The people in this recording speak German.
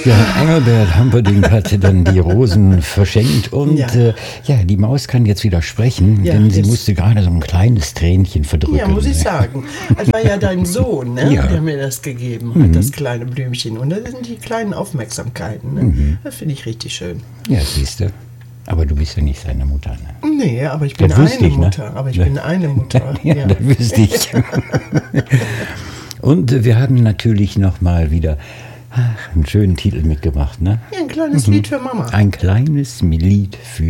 Ja, Engelbert Humperdinck hatte dann die Rosen verschenkt und die Maus kann jetzt wieder sprechen, denn sie musste gerade so ein kleines Tränchen verdrücken. Ja, muss ich sagen. Das war ja dein Sohn, ne? Der mir das gegeben hat, das kleine Blümchen. Und das sind die kleinen Aufmerksamkeiten. Ne? Das finde ich richtig schön. Ja, siehst du. Aber du bist ja nicht seine Mutter, ne? Nee, aber ich bin eine Mutter. Aber ich bin eine Mutter. Ja, das wüsste ich. Und wir haben natürlich noch mal wieder einen schönen Titel mitgebracht, ne? Ja, ein kleines Lied für Mama. Ein kleines Lied für